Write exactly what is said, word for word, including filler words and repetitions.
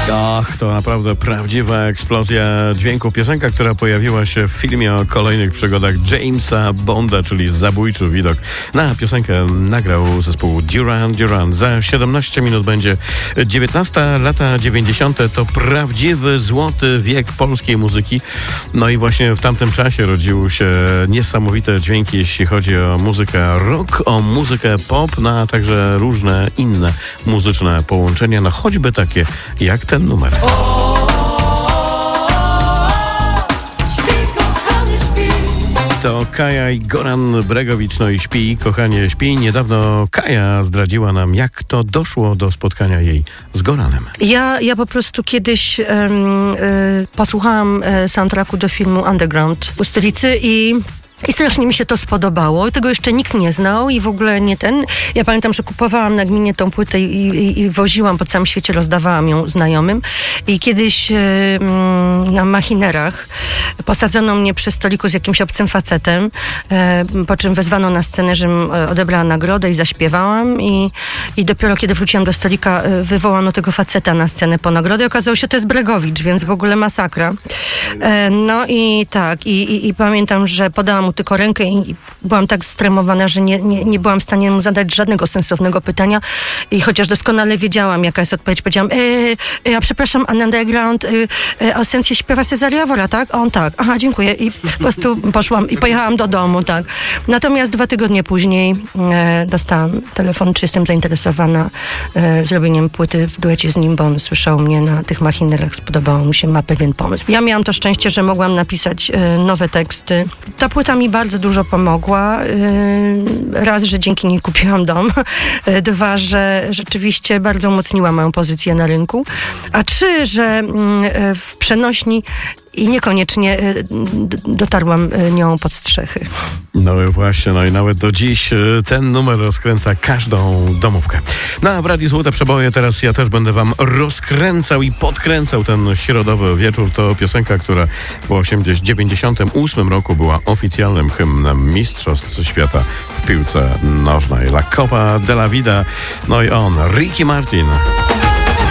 Ach, to naprawdę prawdziwa eksplozja dźwięku. Piosenka, która pojawiła się w filmie o kolejnych przygodach Jamesa Bonda, czyli Zabójczy widok. Na piosenkę nagrał zespół Duran Duran. Za siedemnaście minut będzie dziewiętnaste lata dziewięćdziesiąte. To prawdziwy złoty wiek polskiej muzyki. No i właśnie w tamtym czasie rodziły się niesamowite dźwięki, jeśli chodzi o muzykę rock, o muzykę pop, no a także różne inne muzyczne połączenia, no choćby takie jak ten numer. To Kaja i Goran Bregowicz, no i śpi, kochanie, śpi. Niedawno Kaja zdradziła nam, jak to doszło do spotkania jej z Goranem. Ja, ja po prostu kiedyś um, y, posłuchałam y, soundtracku do filmu Underground u Stylicy i I strasznie mi się to spodobało. Tego jeszcze nikt nie znał i w ogóle nie ten. Ja pamiętam, że kupowałam na gminie tą płytę i, i, i woziłam po całym świecie, rozdawałam ją znajomym. I kiedyś yy, na machinerach posadzono mnie przy stoliku z jakimś obcym facetem, yy, po czym wezwano na scenę, żebym odebrała nagrodę i zaśpiewałam. I, i dopiero kiedy wróciłam do stolika, yy, wywołano tego faceta na scenę po nagrodę. I okazało się, że to jest Bregowicz, więc w ogóle masakra. Yy, no i tak. I, i, i pamiętam, że podałam mu tylko rękę i byłam tak stremowana, że nie, nie, nie byłam w stanie mu zadać żadnego sensownego pytania i chociaż doskonale wiedziałam, jaka jest odpowiedź, powiedziałam, e, e, a przepraszam, Underground, e, e, o sensie śpiewa Cezar Jawora, tak? A on tak, aha, dziękuję. I po prostu poszłam i pojechałam do domu, tak. Natomiast dwa tygodnie później e, dostałam telefon, czy jestem zainteresowana e, zrobieniem płyty w duecie z nim, bo on słyszał mnie na tych machinerach, spodobało mu się, ma pewien pomysł. Ja miałam to szczęście, że mogłam napisać e, nowe teksty. Ta płyta mi bardzo dużo pomogła. Raz, że dzięki niej kupiłam dom. Dwa, że rzeczywiście bardzo umocniła moją pozycję na rynku. A trzy, że w przenośni i niekoniecznie dotarłam nią pod strzechy. No właśnie, no i nawet do dziś ten numer rozkręca każdą domówkę. No a w Radiu Złote Przeboje teraz ja też będę wam rozkręcał i podkręcał ten środowy wieczór. To piosenka, która w dziewięćdziesiątym ósmym roku była oficjalnym hymnem Mistrzostw Świata w piłce nożnej. La Copa de la Vida. No i on, Ricky Martin.